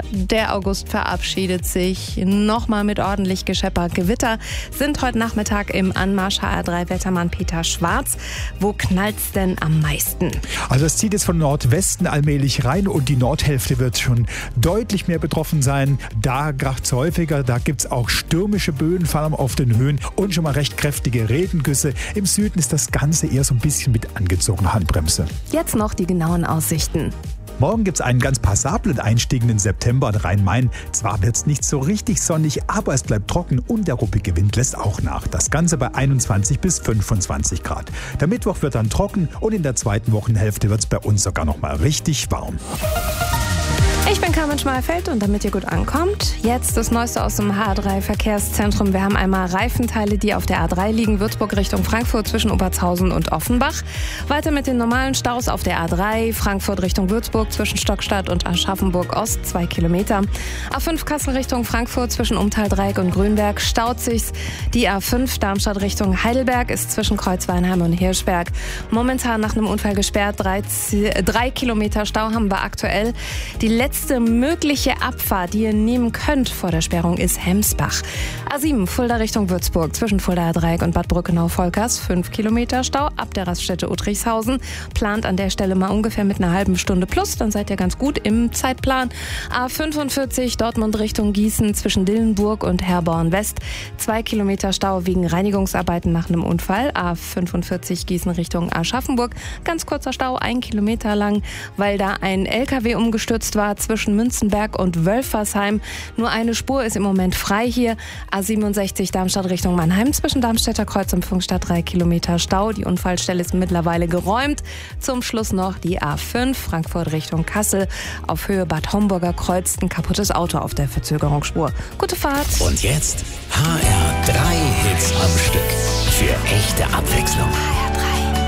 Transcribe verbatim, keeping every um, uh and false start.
Der August verabschiedet sich nochmal mit ordentlich Geschepper. Gewitter sind heute Nachmittag im Anmarsch. H R drei Wettermann Peter Schwarz. Wo knallt's denn am meisten? Also es zieht jetzt von Nordwesten allmählich rein und die Nordhälfte wird schon deutlich mehr betroffen sein. Da kracht's häufiger, da gibt's auch stürmische Böen, vor allem auf den Höhen und schon mal recht kräftige Regengüsse. Im Süden ist das Ganze eher so ein bisschen mit angezogener Handbremse. Jetzt noch die genauen Aussichten. Morgen gibt es einen ganz passablen Einstieg in den September an Rhein-Main. Zwar wird es nicht so richtig sonnig, aber es bleibt trocken und der ruppige Wind lässt auch nach. Das Ganze bei einundzwanzig bis fünfundzwanzig Grad. Der Mittwoch wird dann trocken und in der zweiten Wochenhälfte wird es bei uns sogar noch mal richtig warm. Ich bin Carmen Schmalfeld und damit ihr gut ankommt, jetzt das Neueste aus dem H R drei Verkehrszentrum. Wir haben einmal Reifenteile, die auf der A drei liegen, Würzburg Richtung Frankfurt zwischen Obertshausen und Offenbach. Weiter mit den normalen Staus auf der A drei, Frankfurt Richtung Würzburg zwischen Stockstadt und Aschaffenburg Ost, zwei Kilometer. A fünf Kassel Richtung Frankfurt zwischen Umtaldreieck und Grünberg staut sich's. Die A fünf Darmstadt Richtung Heidelberg ist zwischen Kreuzweinheim und Hirschberg momentan nach einem Unfall gesperrt. Drei, drei Kilometer Stau haben wir aktuell. Die letzte Die letzte mögliche Abfahrt, die ihr nehmen könnt vor der Sperrung, ist Hemsbach. A sieben, Fulda Richtung Würzburg, zwischen Fuldaer Dreieck und Bad Brückenau-Volkers, fünf Kilometer Stau ab der Raststätte Uttrichshausen. Plant an der Stelle mal ungefähr mit einer halben Stunde plus, dann seid ihr ganz gut im Zeitplan. A fünfundvierzig, Dortmund Richtung Gießen, zwischen Dillenburg und Herborn West, zwei Kilometer Stau wegen Reinigungsarbeiten nach einem Unfall. A fünfundvierzig, Gießen Richtung Aschaffenburg, ganz kurzer Stau, ein Kilometer lang, weil da ein L K W umgestürzt war, zwischen Münzenberg und Wölfersheim. Nur eine Spur ist im Moment frei hier. A siebenundsechzig Darmstadt Richtung Mannheim, zwischen Darmstädter Kreuz und Pfungstadt drei Kilometer Stau. Die Unfallstelle ist mittlerweile geräumt. Zum Schluss noch die A fünf Frankfurt Richtung Kassel. Auf Höhe Bad Homburger Kreuz ein kaputtes Auto auf der Verzögerungsspur. Gute Fahrt. Und jetzt H R drei Hits am Stück.